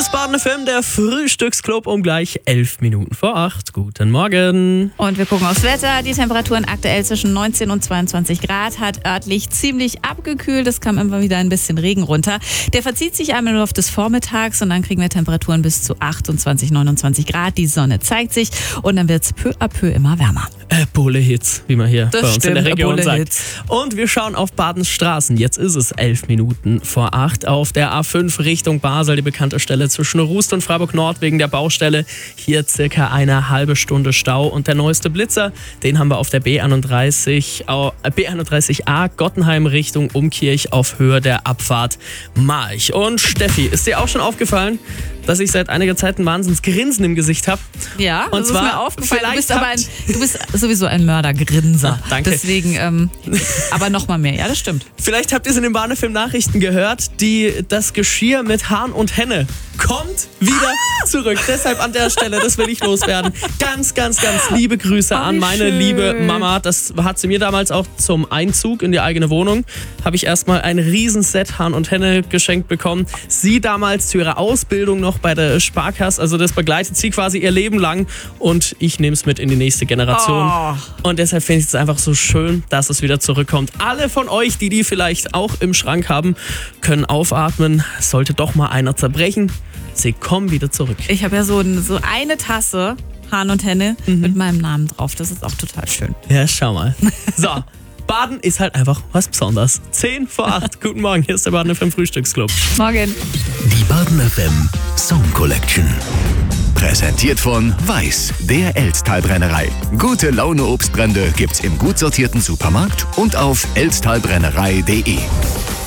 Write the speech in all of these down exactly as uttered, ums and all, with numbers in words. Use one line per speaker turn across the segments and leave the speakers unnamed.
ist Baden F M, der Frühstücksclub um gleich elf Minuten vor acht. Guten Morgen.
Und wir gucken aufs Wetter. Die Temperaturen aktuell zwischen neunzehn und zweiundzwanzig Grad, hat örtlich ziemlich abgekühlt. Es kam immer wieder ein bisschen Regen runter. Der verzieht sich einmal nur auf des Vormittags und dann kriegen wir Temperaturen bis zu achtundzwanzig, neunundzwanzig Grad. Die Sonne zeigt sich und dann wird es peu à peu immer wärmer.
Äh, Bulle-Hits, wie man hier
Das
bei uns
stimmt,
in der Region sagt.
Bulle-Hits.
Und wir schauen auf Badens Straßen. Jetzt ist es elf Minuten vor acht. Auf der A fünf Richtung Basel, die bekannte Stelle zwischen Rust und Freiburg Nord wegen der Baustelle. Hier circa eine halbe Stunde Stau. Und der neueste Blitzer, den haben wir auf der B einunddreißig, B einunddreißig A Gottenheim Richtung Umkirch auf Höhe der Abfahrt March. Und Steffi, ist dir auch schon aufgefallen, dass ich seit einiger Zeit ein Wahnsinnsgrinsen im Gesicht habe?
Ja,
und
das
zwar
ist mir aufgefallen. Du bist, aber ein,
habt-
du bist sowieso ein Mördergrinser.
Ach, danke.
Deswegen, ähm, aber noch mal mehr. Ja, das stimmt.
Vielleicht habt ihr es in den Baden F M Nachrichten gehört, die, das Geschirr mit Hahn und Henne kommt wieder
Ah!
zurück. Deshalb an der Stelle, das will ich loswerden. Ganz, ganz, ganz liebe Grüße
Oh,
an
wie
meine
schön.
liebe Mama. Das hat sie mir damals auch zum Einzug in die eigene Wohnung. Habe ich erstmal ein Riesenset Hahn und Henne geschenkt bekommen. Sie damals zu ihrer Ausbildung noch bei der Sparkasse. Also das begleitet sie quasi ihr Leben lang und ich nehme es mit in die nächste Generation.
Oh.
Und deshalb finde ich es einfach so schön, dass es wieder zurückkommt. Alle von euch, die die vielleicht auch im Schrank haben, können aufatmen. Sollte doch mal einer zerbrechen, sie kommen wieder zurück.
Ich habe ja so, ein- so eine Tasse Hahn und Henne mit meinem Namen drauf. Das ist auch total schön.
Ja, schau mal. So, Baden ist halt einfach was Besonderes. zehn vor acht. Guten Morgen, hier ist der Baden F M Frühstücksclub.
Morgen.
Die Baden F M Song Collection. Präsentiert von Weiß, der Elsttalbrennerei. Gute Laune Obstbrände gibt's im gut sortierten Supermarkt und auf elsttalbrennerei punkt de.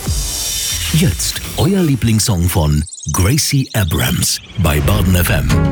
Jetzt euer Lieblingssong von Gracie Abrams bei Baden F M.